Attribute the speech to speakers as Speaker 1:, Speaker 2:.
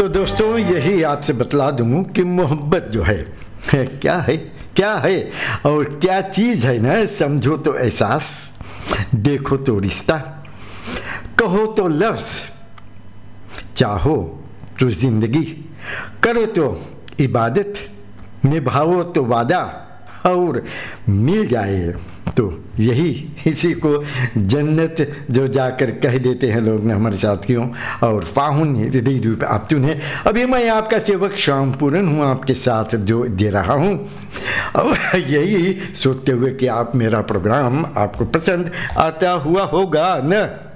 Speaker 1: तो दोस्तों यही आपसे बतला दूँ कि मोहब्बत जो है क्या है, क्या है और क्या चीज़ है ना। समझो तो एहसास, देखो तो रिश्ता, कहो तो लफ्ज़, चाहो तो ज़िंदगी, करो तो इबादत, निभाओ तो वादा और मिल जाए तो यही, इसी को जन्नत जो जाकर कह देते हैं लोग ना हमारे साथियों। और फाहुन हृदय रूप आप तुन्हें, अभी मैं आपका सेवक श्याम पूरन हूँ, आपके साथ जो दे रहा हूँ और यही सोचते हुए कि आप मेरा प्रोग्राम आपको पसंद आता हुआ होगा न।